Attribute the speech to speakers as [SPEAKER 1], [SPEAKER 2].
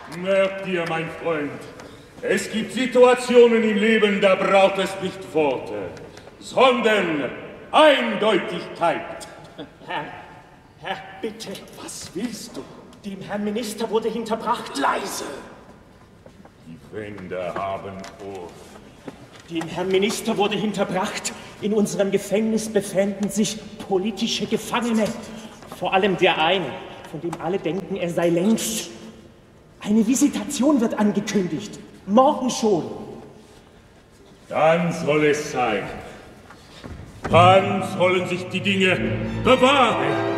[SPEAKER 1] Merk dir, mein Freund, es gibt Situationen im Leben, da braucht es nicht Worte, sondern Eindeutigkeit.
[SPEAKER 2] Herr, bitte.
[SPEAKER 1] Was willst du?
[SPEAKER 2] Dem Herrn Minister wurde hinterbracht.
[SPEAKER 1] Leise! Die Wände haben Ohr.
[SPEAKER 2] Dem Herrn Minister wurde hinterbracht. In unserem Gefängnis befänden sich politische Gefangene. Vor allem der eine, von dem alle denken, er sei längst. Eine Visitation wird angekündigt. Morgen schon.
[SPEAKER 1] Dann soll es sein. Dann sollen sich die Dinge bewahren.